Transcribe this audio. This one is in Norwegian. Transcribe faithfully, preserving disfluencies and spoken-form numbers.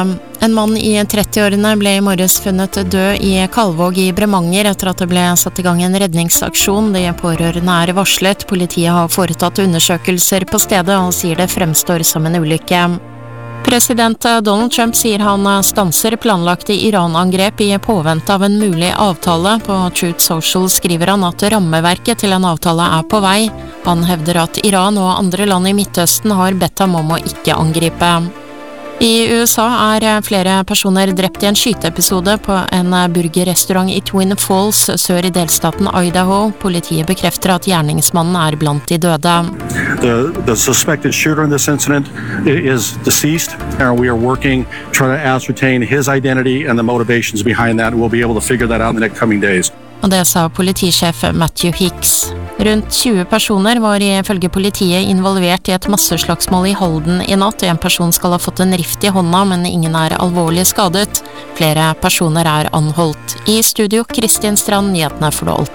En mann i trettiårene ble i morges funnet død i Kalvåg i Bremanger etter at det ble satt i gang en redningsaksjon. De pårørende er varslet. Politiet har foretatt undersøkelser på stedet og sier det fremstår som en ulykke. President Donald Trump sier han stanser planlagte Iran-angrep i påvente av en mulig avtale. På Truth Social skriver han at rammeverket til en avtale er på vei. Han hevder at Iran og andre land i Midtøsten har bedt ham om å ikke angripe. I U S A er flere personer drept i en skyteepisode på en burgerrestaurant i Twin Falls sør i delstaten Idaho. Politiet bekrefter at gjerningsmannen er blant de døde. The, the suspected shooter in this incident is deceased, and we are working trying to ascertain his identity and the motivations behind that. We'll be able to figure that out in the coming days. Og det sa politisjef Matthew Hicks. Rundt tjue personer var ifølge politiet involvert i et masseslagsmål i Halden i natt. En person skal ha fått en rift i hånda, men ingen er alvorlig skadet. Flere personer er anholdt. I studio, Kristin Strand, nyhetene for det